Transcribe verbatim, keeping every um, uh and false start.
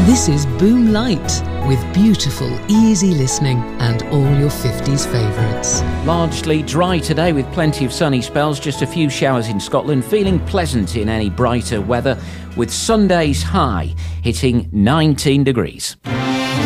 This is Boom Light, with beautiful, easy listening and all your fifties favourites. Largely dry today with plenty of sunny spells, just a few showers in Scotland, feeling pleasant in any brighter weather, with Sunday's high hitting nineteen degrees.